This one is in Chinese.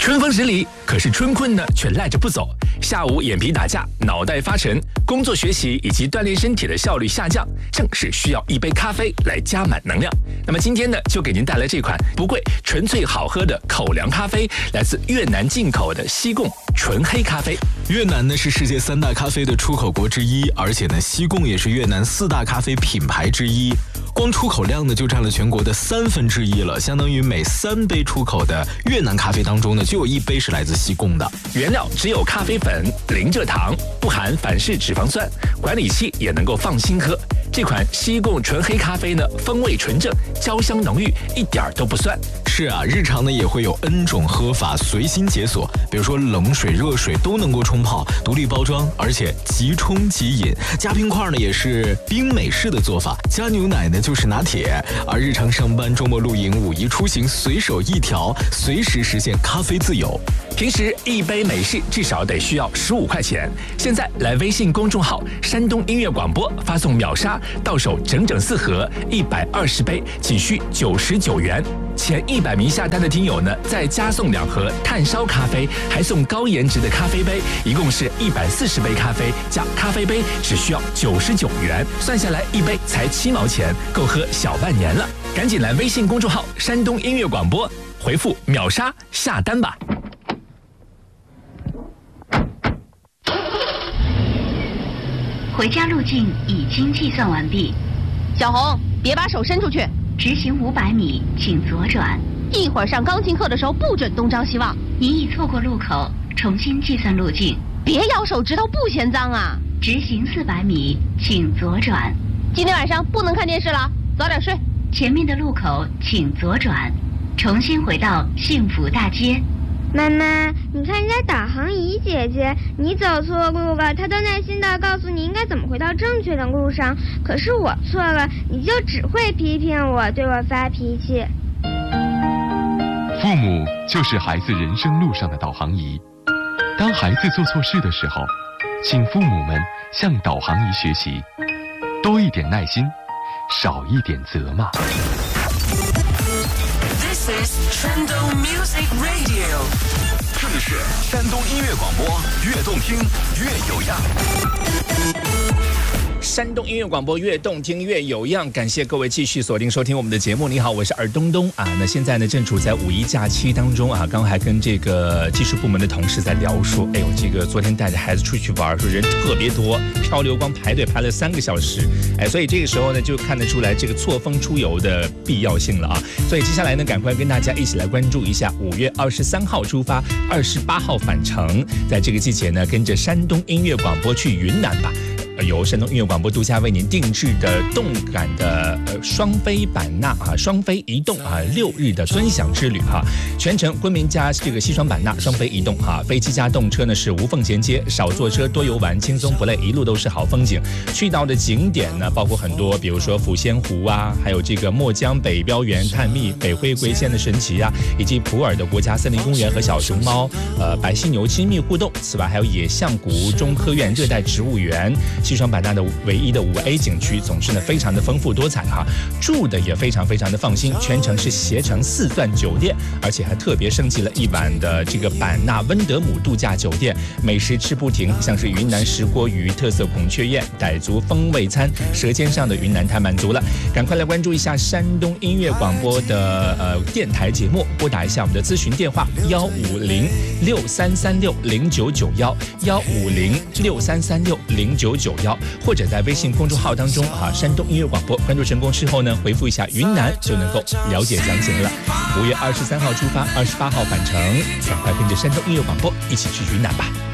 春风十里，可是春困呢却赖着不走。下午眼皮打架，脑袋发沉，工作学习以及锻炼身体的效率下降，正是需要一杯咖啡来加满能量。那么今天呢，就给您带来这款不贵、纯粹好喝的口粮咖啡，来自越南进口的西贡纯黑咖啡。 越南呢是世界3大咖啡的出口国之一，而且呢西贡也是越南4大咖啡品牌之一。光出口量呢就占了全国的1/3了，相当于每3杯出口的越南咖啡当中呢就有1杯是来自西贡的。 原料只有咖啡粉、零蔗糖，不含反式脂肪酸，管理期也能够放心喝。这款西贡纯黑咖啡呢，风味纯正，焦香浓郁，一点都不酸。 是啊，日常呢也会有 N 种喝法，随心解锁。比如说冷水、热水都能够冲泡，独立包装，而且即冲即饮。加冰块呢也是冰美式的做法，加牛奶呢就是拿铁。而日常上班、周末露营、五一出行，随手一条，随时实现咖啡自由。 平时一杯美式至少得需要15块钱，现在来微信公众号山东音乐广播发送秒杀，到手整整4盒，120杯，仅需99元。前100名下单的听友呢，再加送2盒炭烧咖啡，还送高颜值的咖啡杯，一共是140杯咖啡加咖啡杯，只需要99元，算下来1杯才7毛钱，够喝小半年了。赶紧来微信公众号山东音乐广播，回复秒杀下单吧。 回家路径已经计算完毕。 小红，别把手伸出去。 直行500米，请左转。 一会儿上钢琴课的时候不准东张西望。 您已错过路口，重新计算路径。 别咬手指头，不嫌脏啊。 直行400米，请左转。 今天晚上不能看电视了，早点睡。 前面的路口请左转，重新回到幸福大街。 妈妈，你看人家导航仪姐姐，你走错路了，她都耐心地告诉你应该怎么回到正确的路上。可是我错了，你就只会批评我，对我发脾气。 父母就是孩子人生路上的导航仪。当孩子做错事的时候，请父母们向导航仪学习，多一点耐心，少一点责骂。 This is 山东 Music Radio， 这里是山东音乐广播，越动听越有样。 山东音乐广播越动听越有样，感谢各位继续锁定收听我们的节目。你好，我是尔东东啊。那现在呢，正处在五一假期当中啊。刚还跟这个技术部门的同事在聊说，哎呦，这个昨天带着孩子出去玩，说人特别多，漂流光排队排了3个小时，哎，所以这个时候呢，就看得出来这个错峰出游的必要性了啊。所以接下来呢，赶快跟大家一起来关注一下5月23号出发，28号返程，在这个季节呢，跟着山东音乐广播去云南吧。由山东音乐广播独家为您定制的动感的双飞版纳啊，双飞移动啊，6日的尊享之旅哈，全程昆明加这个西双版纳双飞移动哈，飞机加动车呢是无缝衔接，少坐车多游玩，轻松不累，一路都是好风景。去到的景点呢，包括很多，比如说抚仙湖啊，还有这个墨江北标园探秘、北回归线的神奇啊，以及普洱的国家森林公园和小熊猫、白犀牛亲密互动。此外还有野象谷、中科院热带植物园。西双版纳的唯一的5A 景区，总之呢非常的丰富多彩哈，住的也非常非常的放心，全程是携程4钻酒店，而且还特别升级了1晚的这个版纳温德姆度假酒店，美食吃不停，像是云南石锅鱼、特色孔雀宴、傣族风味餐，舌尖上的云南太满足了。赶快来关注一下山东音乐广播的电台节目，拨打一下我们的咨询电话15063360991，15063360991，或者在微信公众号当中啊，山东音乐广播关注成功之后呢，回复一下云南就能够了解详情了。5月23号出发，28号返程，赶快跟着山东音乐广播一起去云南吧。